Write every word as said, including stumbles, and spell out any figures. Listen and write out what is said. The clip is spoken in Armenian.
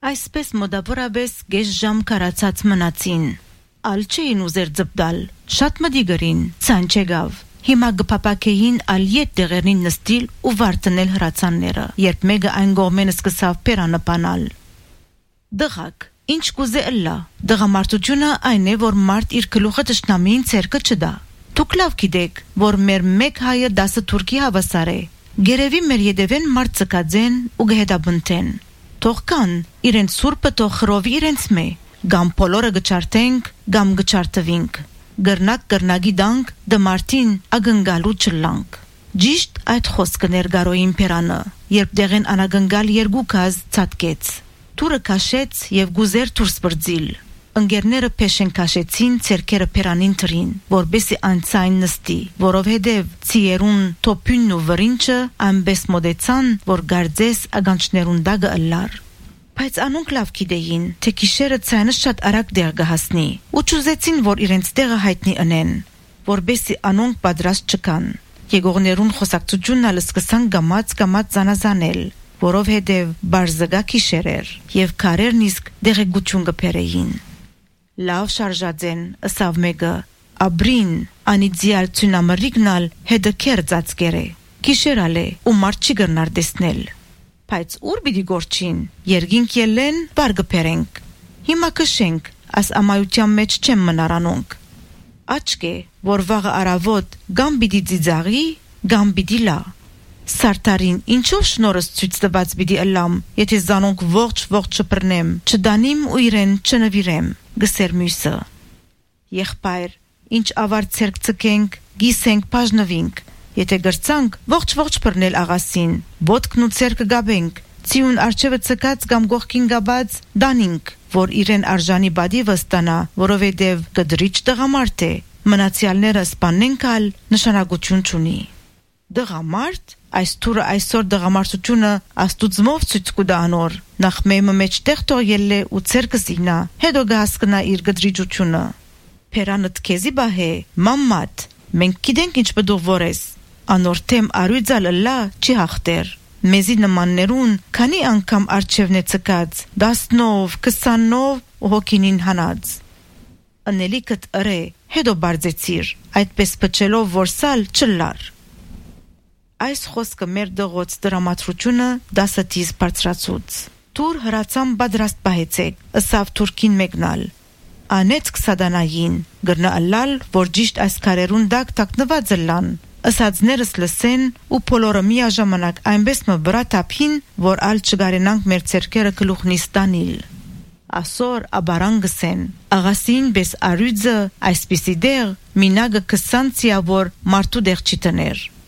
Այսպես մոտավորապես գեշ ժամ կարացած մնացին։ Ալ չէին ուզեր ձպդալ, շատ մդիգրին, ցան չեղավ։ Հիմա գփապակեին ալ յետ դեղերին նստիլ ու վարտնել հրացանները, երբ մեկը այն գողմենը սկսավ պերանպանալ։ Դղակ, ինչ կուզե ըլլա, դղամարտությունը այն է, որ մարդ իր գլուխը տշնամին ցերկը չդա։ Դուք լավ գիտեք, որ մեր մեկ հայը դասը թուրքի հավասար է։ Գերևի մեր յետևեն մարդ ցկածեն ու գհետաբնտեն։ Թող կան, իրենց սուրբը թող խրովի իրենց մե, գամ բոլորը գճարտենք, գամ գճարտվինք։ Գրնակ գրնագի դանք դմարտին ագնգալու չլանք։ Ճիշտ այդ խոսքը ներգարոյին Պերանը, երբ դեղեն անագնգալ երկու կаз ցածկեց։ Թուրը քաշեց եւ գուզեր դուրս բրձիլ։ Ընկերները փեշեն քաշեցին ցերկերը Պերանին թրին, որբեսի անցայն նստի, որովհետեւ ցիերուն տոպյունն ու վրինչը ամբես մոդեցան, որ գարձես ագանչներուն դագը ըլլար։ Բայց անոնք լավ գիտեին, թե գիշերը ցայնը շատ արագ դեղ կհասնի, ու ճուզեցին, որ իրենց տեղը հայտնի ընեն, որբեսի անոնք պատրաստ չկան։ Եկողներուն խոսակցությունն ալ սկսան գամած-գամած զանազանել, որովհետև բարձգա գիշեր էր, եւ քարերն իսկ դեղեցություն կբերեին։ Լավ շարժածեն, ըսավ մեկը, աբրին, անիձիալ ցունամրիգնալ հետը կերծած կերե, գիշերալ է, ու մարդ չի գրնար դեսնել։ Բայց ուր պիտի գործին, երգինք ելեն, վար կբերենք։ Հիմա կշենք, աս ամայության մեջ չեմ մնար անոնք։ Աչք է, որ վաղը արավոտ գամ պիտի ծիծաղի, գամ պիտի լա։ Սարտարին ինչով շնորհս ցույց տված պիտի ըլլամ, եթե զանոնք ողջ-ողջ չբռնեմ, չդանիմ ու իրեն չնվիրեմ, գսեր մյուսը։ Եղբայր, ինչ ավար ցերկ ցկենք, գիսենք, բաժնվինք։ Եթե գրցանք, ողջ-ողջ բռնել աղասին, ոտքն ու ցերկը գաբենք, ցիուն արջևը ցկած կամ գողքին գաբած դանինք, որ իրեն արժանի բադիվը ստանա, որովհետև գդրիչ տղամարդ է, մնացյալները սպանենք ալ նշանակություն չունի։ Դղամարդ, այս թուրը այսօր դղամարդությունը աստուծմով ցույց կուտա անոր, նախ մեմը մեջտեղ թողել է ու ցերկը զինա, հետո գահսկնա իր գդրիջությունը։ Պերանդ քեզի բահե, մամմատ, մենք գիտենք ինչ բդուղ որես, անոր թեմ արույցալ լա չի հաղթեր։ Մեզի նմաններուն քանի անգամ արջևն է ցկած, դասնով, քսանով ու հոգինին հանած։ Անելիքդ ըրե, հետո բարձեցիր, այդպես փչելով որ սալ չլար։ Այս խոսքը մեր դղոց դրամատրությունը դասատիս բարձրացուց։ Թուր հրացան պատրաստ պահեցեք, ըսավ թուրքին մեկնալ։ Անեց քսադանային, գրնա ըլլալ, որ ճիշտ այս քարերուն դակ տակնված ըլլան, ըսածներս լսեն ու բոլորը միաժամանակ այնպես մը վրա թափին, որ ալ չգարենանք մեր ցերկերը գլուխնից տանիլ։ Ասոր աբարան գսեն, աղասին բես արույցը այսպիսի դեղ մինագը քսան ցիավոր մարդու դեղ չի տներ։